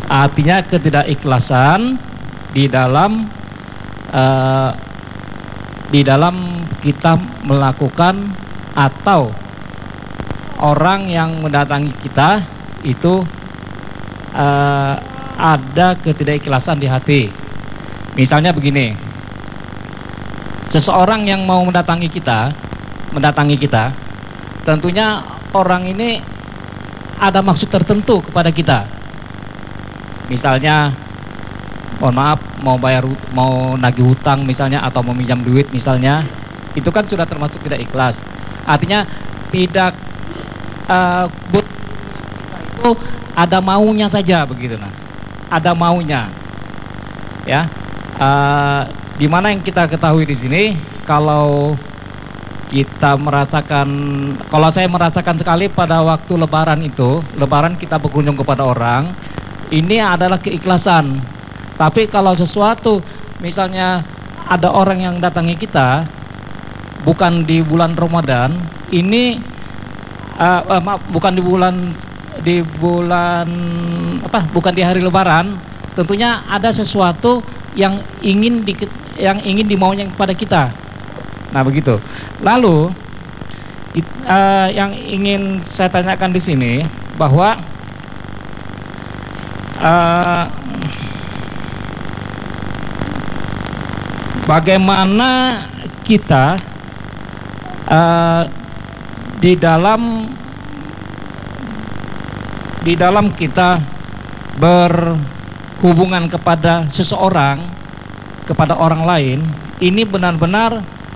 Artinya ketidakikhlasan di dalam kita melakukan atau orang yang mendatangi kita itu ada ketidakikhlasan di hati. Misalnya begini, seseorang yang mau mendatangi kita, tentunya orang ini ada maksud tertentu kepada kita. Misalnya, mohon maaf, mau nagih hutang misalnya, atau mau minjam duit misalnya, itu kan sudah termasuk tidak ikhlas. Artinya tidak itu ada maunya saja begitu, nah, ada maunya, ya. Dimana yang kita ketahui di sini, kalau saya merasakan sekali pada waktu Lebaran kita berkunjung kepada orang, ini adalah keikhlasan. Tapi kalau sesuatu, misalnya ada orang yang datangi kita bukan di bulan Ramadan, ini bukan bukan di hari Lebaran, tentunya ada sesuatu yang ingin dimaunya kepada kita. Nah, begitu. Lalu yang ingin saya tanyakan di sini bahwa bagaimana kita di dalam kita berhubungan kepada seseorang, kepada orang lain, ini benar-benar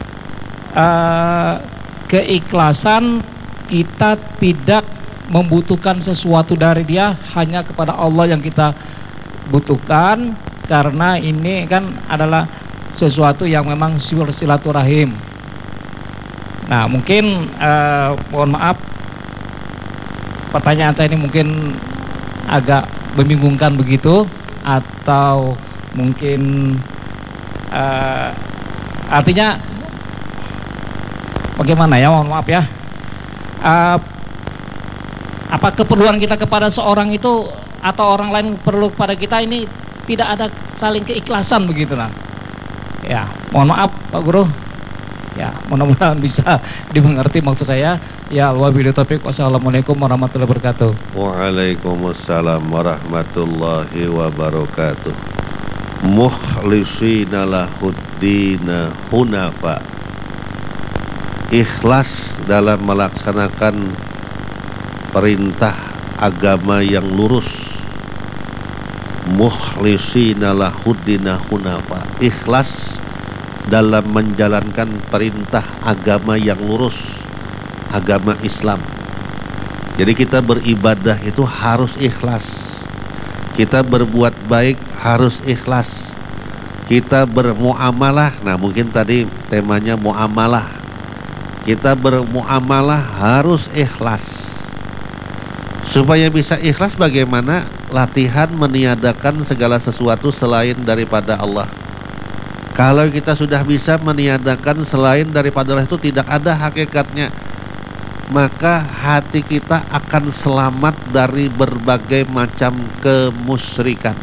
keikhlasan kita tidak membutuhkan sesuatu dari dia, hanya kepada Allah yang kita butuhkan, karena ini kan adalah sesuatu yang memang silaturahim. Nah, mungkin mohon maaf, pertanyaan saya ini mungkin agak membingungkan begitu, atau mungkin artinya bagaimana ya, mohon maaf ya, apa keperluan kita kepada seorang itu atau orang lain perlu kepada kita ini tidak ada saling keikhlasan begitu, nah. Ya, mohon maaf Pak Guru. Ya, mudah-mudahan bisa dimengerti maksud saya. Ya, wabillahi taufiq. Wassalamualaikum warahmatullahi wabarakatuh. Waalaikumsalam warahmatullahi wabarakatuh. Mukhlisina lahuddina hunafa. Ikhlas dalam melaksanakan perintah agama yang lurus. Mukhlisina lahuddina hunafa. Ikhlas dalam menjalankan perintah agama yang lurus, agama Islam. Jadi kita beribadah itu harus ikhlas. Kita berbuat baik harus ikhlas. Kita bermuamalah, nah mungkin tadi temanya muamalah. Kita bermuamalah harus ikhlas. Supaya bisa ikhlas, bagaimana? Latihan meniadakan segala sesuatu selain daripada Allah. Kalau kita sudah bisa meniadakan selain daripada Allah, itu tidak ada hakikatnya, maka hati kita akan selamat dari berbagai macam kemusyrikan.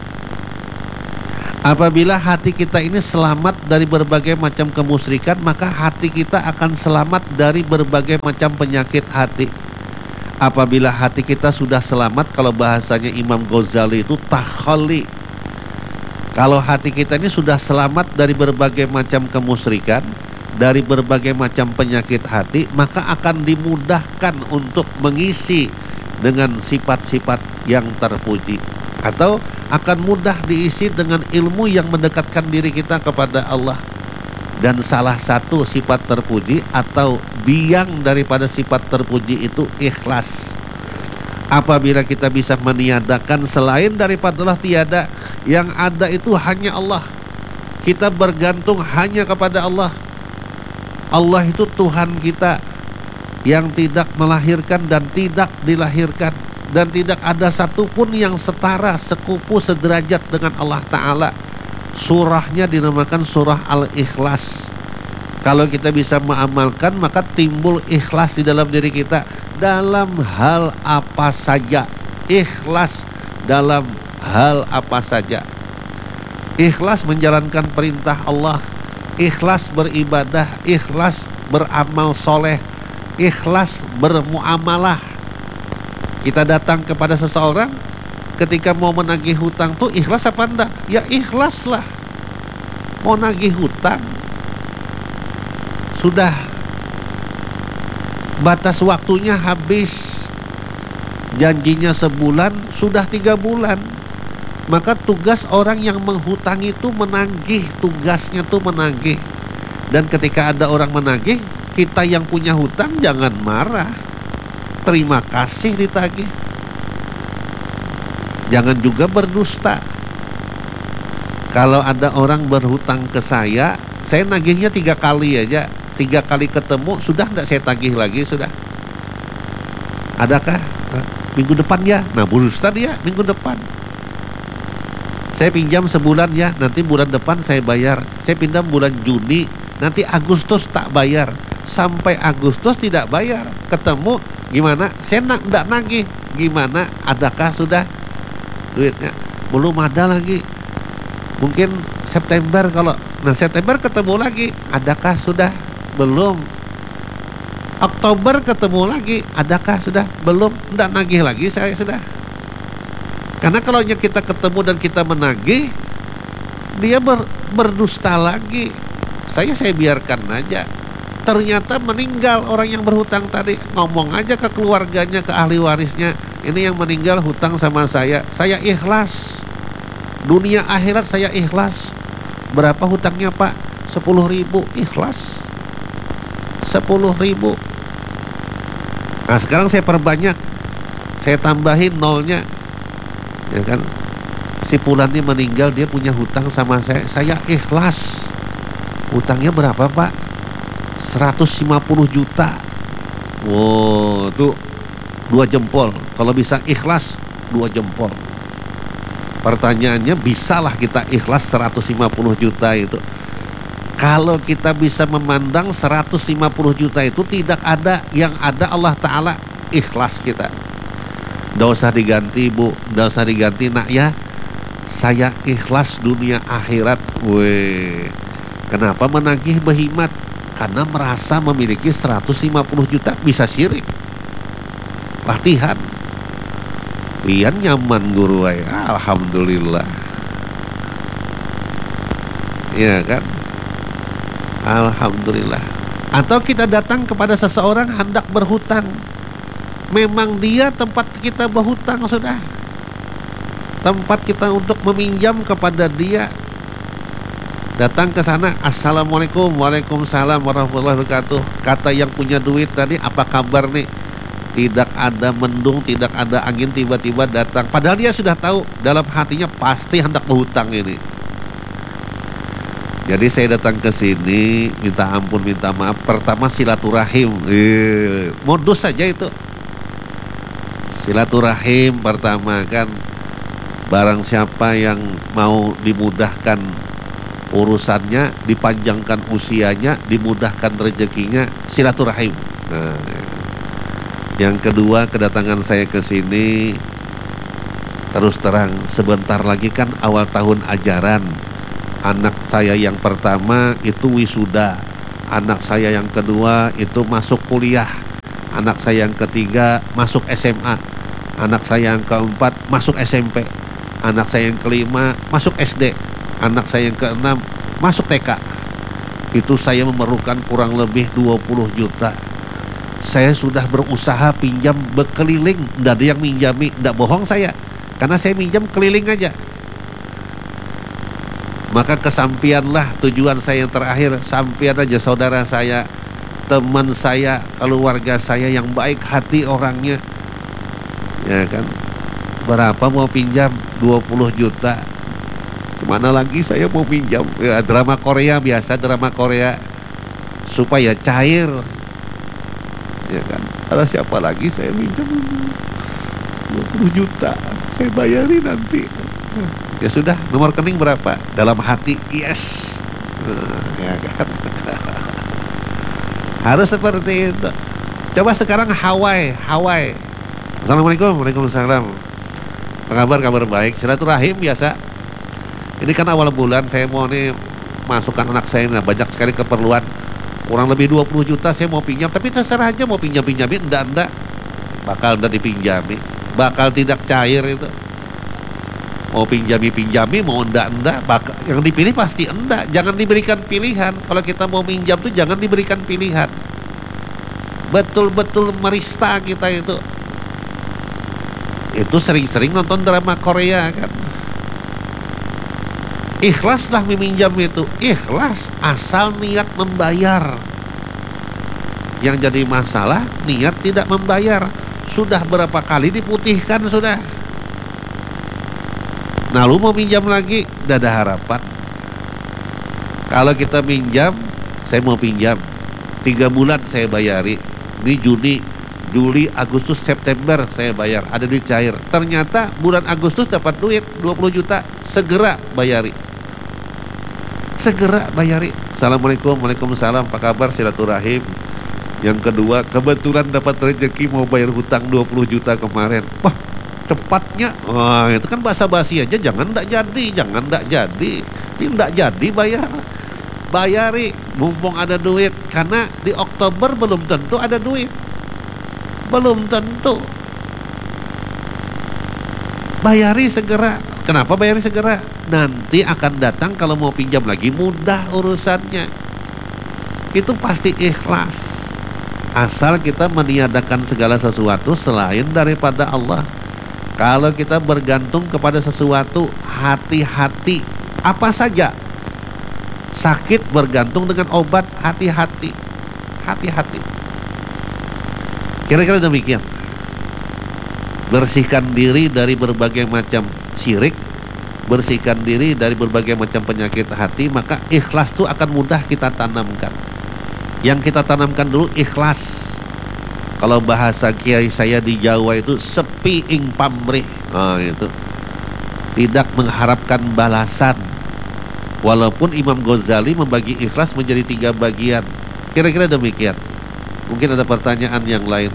Apabila hati kita ini selamat dari berbagai macam kemusyrikan, maka hati kita akan selamat dari berbagai macam penyakit hati. Apabila hati kita sudah selamat, kalau bahasanya Imam Ghazali itu takhali. Kalau hati kita ini sudah selamat dari berbagai macam kemusyrikan, dari berbagai macam penyakit hati, maka akan dimudahkan untuk mengisi dengan sifat-sifat yang terpuji, atau akan mudah diisi dengan ilmu yang mendekatkan diri kita kepada Allah. Dan salah satu sifat terpuji atau biang daripada sifat terpuji itu ikhlas. Apabila kita bisa meniadakan selain daripada Allah, tiada, yang ada itu hanya Allah. Kita bergantung hanya kepada Allah. Allah itu Tuhan kita yang tidak melahirkan dan tidak dilahirkan, dan tidak ada satupun yang setara, sekupu, sederajat dengan Allah Ta'ala. Surahnya dinamakan surah Al-Ikhlas. Kalau kita bisa mengamalkan, maka timbul ikhlas di dalam diri kita dalam hal apa saja. Ikhlas dalam hal apa saja. Ikhlas menjalankan perintah Allah, ikhlas beribadah, ikhlas beramal soleh, ikhlas bermuamalah. Kita datang kepada seseorang, ketika mau menagih hutang tuh ikhlas apa enggak? Ya ikhlas lah. Mau nagih hutang, sudah batas waktunya habis, janjinya sebulan, sudah 3 bulan. Maka tugas orang yang menghutangi itu menagih, tugasnya tuh menagih. Dan ketika ada orang menagih, kita yang punya hutang jangan marah, terima kasih ditagih. Jangan juga berdusta. Kalau ada orang berhutang ke saya nagihnya 3 kali aja, 3 kali ketemu, sudah tidak saya tagih lagi, sudah. Adakah? Minggu depan ya. Nah, berdusta dia minggu depan. Saya pinjam sebulan ya, nanti bulan depan saya bayar. Saya pinjam bulan Juni, nanti Agustus tak bayar. Sampai Agustus tidak bayar, ketemu, gimana? Saya tidak nagih. Gimana? Adakah sudah duitnya? Belum ada lagi. Mungkin September, kalau September ketemu lagi, adakah sudah? Belum. Oktober ketemu lagi, adakah sudah? Belum. Tidak nagih lagi saya, sudah. Karena kalau kita ketemu dan kita menagih, dia berdusta lagi. Saya biarkan aja. Ternyata meninggal orang yang berhutang tadi. Ngomong aja ke keluarganya, ke ahli warisnya, ini yang meninggal hutang sama saya ikhlas. Dunia akhirat saya ikhlas. Berapa hutangnya Pak? 10.000. Ikhlas 10.000. Nah sekarang saya perbanyak, saya tambahin nolnya, ya kan? Si Fulan ini meninggal, dia punya hutang sama saya ikhlas. Hutangnya berapa Pak? 150 juta. Wow, tuh 2 jempol. Kalau bisa ikhlas 2 jempol. Pertanyaannya, bisalah kita ikhlas 150 juta itu? Kalau kita bisa memandang 150 juta itu tidak ada, yang ada Allah Ta'ala ikhlas kita. Nggak usah diganti Bu, nggak usah diganti nak ya. Saya ikhlas dunia akhirat. Weh, kenapa menagih behimat? Karena merasa memiliki 150 juta, bisa syirik. Latihan. Pian nyaman guru ay. Alhamdulillah. Ya kan? Alhamdulillah. Atau kita datang kepada seseorang hendak berhutang. Memang dia tempat kita berhutang, sudah. Tempat kita untuk meminjam kepada dia. Datang ke sana, assalamualaikum, waalaikumsalam warahmatullahi wabarakatuh. Kata yang punya duit tadi, apa kabar nih? Tidak ada mendung, tidak ada angin, tiba-tiba datang. Padahal dia sudah tahu dalam hatinya pasti hendak berhutang ini. Jadi saya datang ke sini, minta ampun, minta maaf. Pertama silaturahim, modus saja itu. Silaturahim pertama kan. Barang siapa yang mau dimudahkan urusannya, dipanjangkan usianya, dimudahkan rezekinya, silaturahim. Nah, yang kedua, kedatangan saya ke sini, terus terang, sebentar lagi kan awal tahun ajaran. Anak saya yang pertama itu wisuda, anak saya yang kedua itu masuk kuliah, anak saya yang ketiga masuk SMA, anak saya yang keempat masuk SMP, anak saya yang kelima masuk SD, anak saya yang keenam masuk TK. Itu saya memerlukan kurang lebih 20 juta. Saya sudah berusaha pinjam berkeliling, tidak ada yang minjami, tidak bohong saya, karena saya minjam keliling aja. Maka kesampianlah tujuan saya yang terakhir, sampian aja saudara saya, teman saya, keluarga saya yang baik hati orangnya, ya kan. Berapa mau pinjam? 20 juta. Kemana lagi saya mau pinjam? Ya, drama Korea biasa, drama Korea supaya cair, ya kan. Ada siapa lagi saya minjam 20 juta, saya bayari nanti. Ya sudah, nomor rekening berapa? Dalam hati, yes. Ya kan? Harus seperti itu. Coba sekarang Hawaii. Assalamualaikum, waalaikumsalam. Apa kabar? Kabar baik. Silaturahim biasa. Ini kan awal bulan, saya mau nih masukkan anak saya, nah banyak sekali keperluan. Kurang lebih 20 juta saya mau pinjam, tapi terserah aja mau pinjam-pinjamin, enggak. Bakal enggak dipinjami. Bakal tidak cair itu. Mau pinjami, mau enggak. Bakal, yang dipilih pasti enggak. Jangan diberikan pilihan. Kalau kita mau pinjam tuh jangan diberikan pilihan. Betul-betul merista kita itu. Itu sering-sering nonton drama Korea kan. Ikhlaslah meminjam itu. Ikhlas asal niat membayar. Yang jadi masalah niat tidak membayar. Sudah berapa kali diputihkan sudah. Nah lu mau pinjam lagi, tidak ada harapan. Kalau kita pinjam, saya mau pinjam 3 bulan saya bayari. Ini Juni, Juli, Agustus, September saya bayar, ada duit cair. Ternyata bulan Agustus dapat duit 20 juta, segera bayari. Segera bayari. Assalamualaikum, waalaikumsalam, apa kabar, silaturahim. Yang kedua, kebetulan dapat rezeki mau bayar hutang 20 juta kemarin. Wah, cepatnya. Wah, itu kan basa-basi aja, jangan ndak jadi. Ini ndak jadi bayar. Bayari mumpung ada duit, karena di Oktober belum tentu ada duit. Belum tentu. Bayari segera. Kenapa bayari segera? Nanti akan datang kalau mau pinjam lagi mudah urusannya. Itu pasti ikhlas. Asal kita meniadakan segala sesuatu selain daripada Allah. Kalau kita bergantung kepada sesuatu, hati-hati. Apa saja. Sakit bergantung dengan obat, hati-hati. Hati-hati. Kira-kira demikian. Bersihkan diri dari berbagai macam syirik, bersihkan diri dari berbagai macam penyakit hati, maka ikhlas itu akan mudah kita tanamkan. Yang kita tanamkan dulu ikhlas. Kalau bahasa kiai saya di Jawa itu sepi ing pamrih. Nah, itu tidak mengharapkan balasan. Walaupun Imam Ghazali membagi ikhlas menjadi 3 bagian. Kira-kira demikian. Mungkin ada pertanyaan yang lain.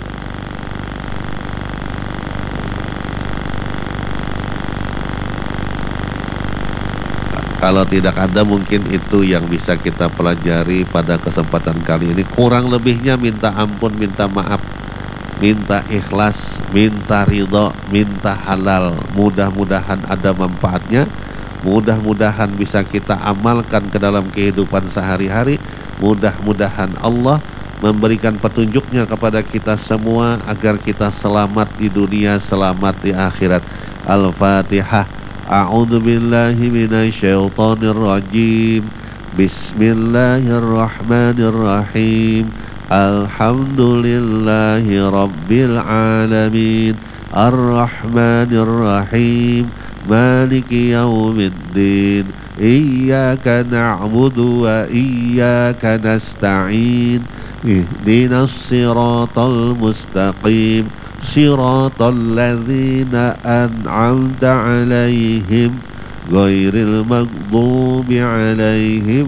Kalau tidak ada, mungkin itu yang bisa kita pelajari pada kesempatan kali ini. Kurang lebihnya minta ampun, minta maaf, minta ikhlas, minta ridho, minta halal. Mudah-mudahan ada manfaatnya. Mudah-mudahan bisa kita amalkan ke dalam kehidupan sehari-hari. Mudah-mudahan Allah memberikan petunjuknya kepada kita semua agar kita selamat di dunia, selamat di akhirat. Al-Fatihah. A'udzu billahi minasyaitonir rajim. Bismillahirrahmanirrahim. Alhamdulillahi rabbil alamin. Ar-Rahmanir-Rahim. Maliki yaumiddin. Iyyaka na'budu wa iyyaka nasta'in. Ihdinas siratal mustaqim. Siratal ladzina an'amta 'alaihim ghairil maghdubi 'alaihim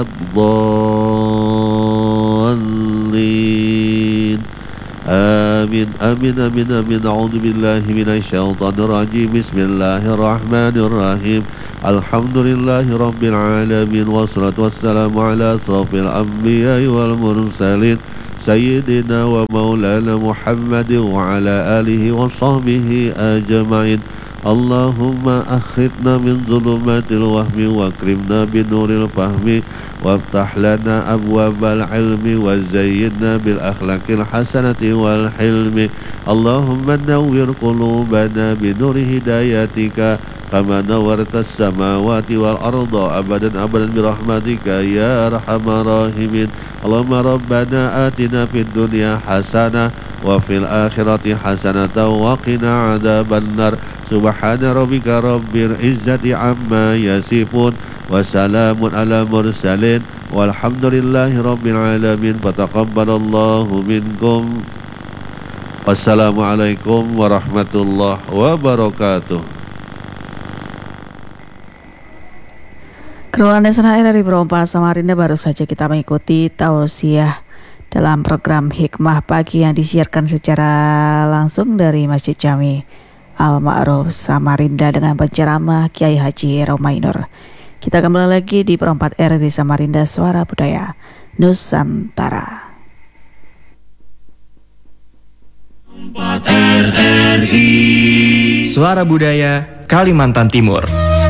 waladdallin. Amin, amin, amin, amin. A'udzu billahi minasyaitonir rajim. Bismillahirrahmanirrahim. Alhamdulillahi rabbil alamin. Wassalatu wassalamu ala asrofil anbiya'i wal mursalin. Sayyidina wa maulana Muhammadin wa ala alihi wa sahbihi ajma'in. Allahumma akhidna min zulumatil wahmi wa akrimna bin nuril fahmi waftah lana abwabal ilmi wa zayyidna bil akhlaqil hasanati wal hilmi. Allahumma nawwir qulubana bi nuri hidayatika kama nawartas samawati wal arda abadan abadan bi rahmatika ya arhamar rahimin. Allahumma rabbana atina fid dunya hasanah wa fil akhirati hasanatan wa qina adzabannar. Subhana rabbika rabbil izzati amma yasifun wa salamun ala mursalin walhamdulillahi rabbil alamin. Fataqabbalallahu minkum. Wassalamualaikum warahmatullahi wabarakatuh. Kerulangan Israel dari Berompa Samarinda. Baru saja kita mengikuti tausiah dalam program Hikmah Pagi yang disiarkan secara langsung dari Masjid Jami Al-Ma'ruf Samarinda dengan penceramah Kiai Haji Romainur. Kita kembali lagi di Perempat RRI Samarinda, Suara Budaya Nusantara. Suara Budaya Kalimantan Timur.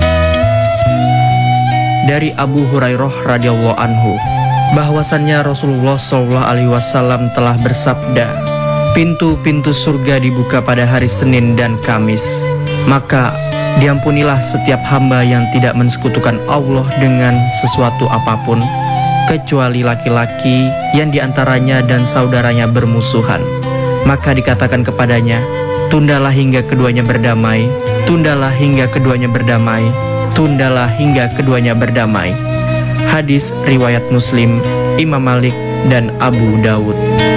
Dari Abu Hurairah radhiyallahu anhu, bahwasannya Rasulullah sallallahu alaihi wasallam telah bersabda, pintu-pintu surga dibuka pada hari Senin dan Kamis, maka diampunilah setiap hamba yang tidak mensekutukan Allah dengan sesuatu apapun, kecuali laki-laki yang diantaranya dan saudaranya bermusuhan. Maka dikatakan kepadanya, tundalah hingga keduanya berdamai, tundalah hingga keduanya berdamai, tundalah hingga keduanya berdamai. Hadis riwayat Muslim, Imam Malik, dan Abu Dawud.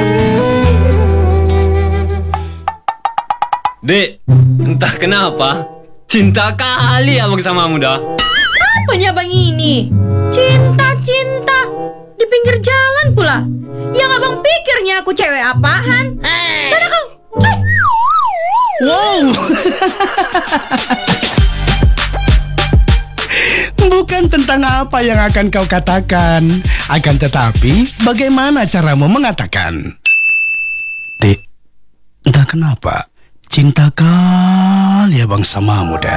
Dek, entah kenapa cinta kali abang sama muda. Apanya bang ini? Cinta di pinggir jalan pula. Yang abang pikirnya aku cewek apaan? Sana kau. Cuy. Wow. Bukan tentang apa yang akan kau katakan, akan tetapi bagaimana caramu mengatakan. Dek, entah kenapa cinta kali abang sama muda.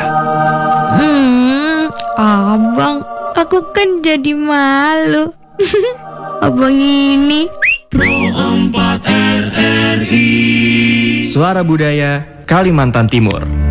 Abang, aku kan jadi malu. Abang ini. Suara Budaya Kalimantan Timur.